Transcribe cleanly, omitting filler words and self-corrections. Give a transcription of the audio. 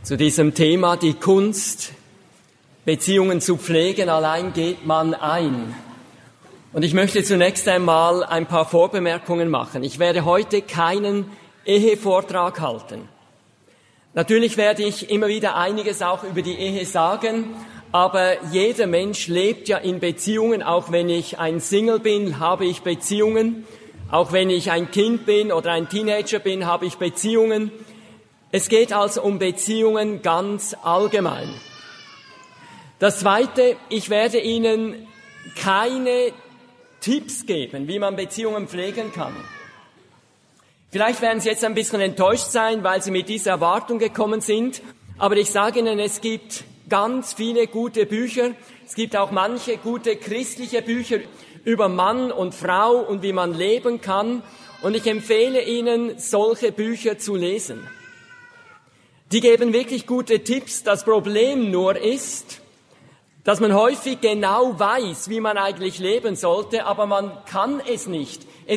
zu diesem Thema, die Kunst, Beziehungen zu pflegen, allein geht man ein. Und ich möchte zunächst einmal ein paar Vorbemerkungen machen. Ich werde heute keinen Ehevortrag halten. Natürlich werde ich immer wieder einiges auch über die Ehe sagen, aber jeder Mensch lebt ja in Beziehungen. Auch wenn ich ein Single bin, habe ich Beziehungen. Auch wenn ich ein Kind bin oder ein Teenager bin, habe ich Beziehungen. Es geht also um Beziehungen ganz allgemein. Das Zweite, ich werde Ihnen keine Tipps geben, wie man Beziehungen pflegen kann. Vielleicht werden Sie jetzt ein bisschen enttäuscht sein, weil Sie mit dieser Erwartung gekommen sind. Aber ich sage Ihnen, es gibt ganz viele gute Bücher. Es gibt auch manche gute christliche Bücher über Mann und Frau und wie man leben kann. Und ich empfehle Ihnen, solche Bücher zu lesen. Die geben wirklich gute Tipps. Das Problem nur ist, dass man häufig genau weiß, wie man eigentlich leben sollte, aber man kann es nicht.